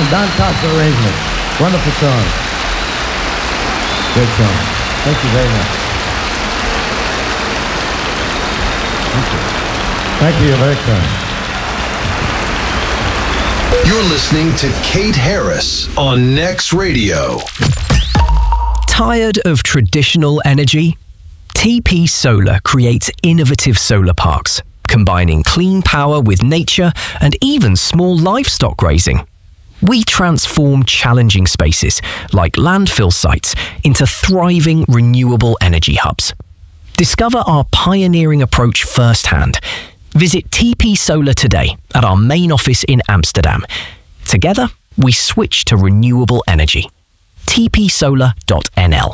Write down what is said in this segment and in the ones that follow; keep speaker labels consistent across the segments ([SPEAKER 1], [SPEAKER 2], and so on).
[SPEAKER 1] song, Don Costa arrangement. Wonderful song. Great song. Thank you very much. Thank you. Thank you, you're very kind.
[SPEAKER 2] You're listening to Kate Harris on Next Radio.
[SPEAKER 3] Tired of traditional energy? TP Solar creates innovative solar parks, combining clean power with nature and even small livestock grazing. We transform challenging spaces, like landfill sites, into thriving renewable energy hubs. Discover our pioneering approach firsthand. Visit TP Solar today at our main office in Amsterdam. Together, we switch to renewable energy. tpsolar.nl.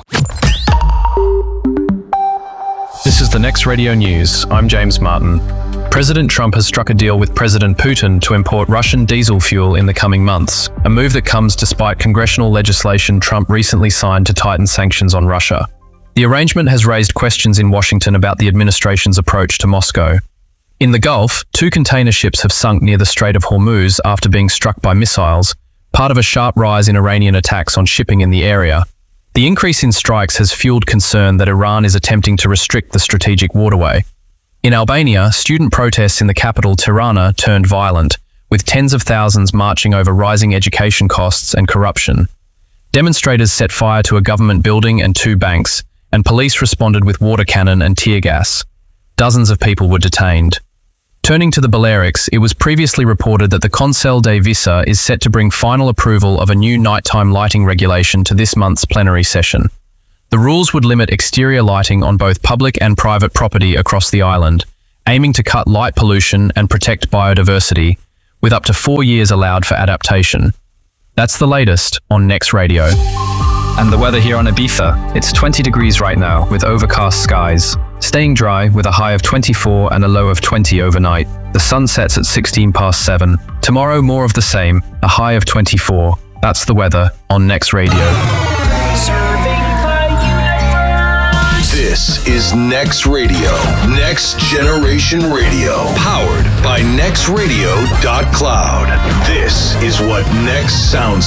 [SPEAKER 4] This is the Next Radio News. I'm James Martin. President Trump has struck a deal with President Putin to import Russian diesel fuel in the coming months, a move that comes despite congressional legislation Trump recently signed to tighten sanctions on Russia. The arrangement has raised questions in Washington about the administration's approach to Moscow. In the Gulf, 2 container ships have sunk near the Strait of Hormuz after being struck by missiles, part of a sharp rise in Iranian attacks on shipping in the area. The increase in strikes has fueled concern that Iran is attempting to restrict the strategic waterway. In Albania, student protests in the capital Tirana turned violent, with tens of thousands marching over rising education costs and corruption. Demonstrators set fire to a government building and 2 banks, and police responded with water cannon and tear gas. Dozens of people were detained. Turning to the Balearics, it was previously reported that the Consell de Visa is set to bring final approval of a new nighttime lighting regulation to this month's plenary session. The rules would limit exterior lighting on both public and private property across the island, aiming to cut light pollution and protect biodiversity, with up to 4 years allowed for adaptation. That's the latest on Next Radio.
[SPEAKER 5] And the weather here on Ibiza, it's 20 degrees right now with overcast skies. Staying dry with a high of 24 and a low of 20 overnight. The sun sets at 16 past 7. Tomorrow more of the same, a high of 24. That's the weather on Next Radio.
[SPEAKER 2] This is Next Radio, Next Generation Radio, powered by nextradio.cloud. This is what Next sounds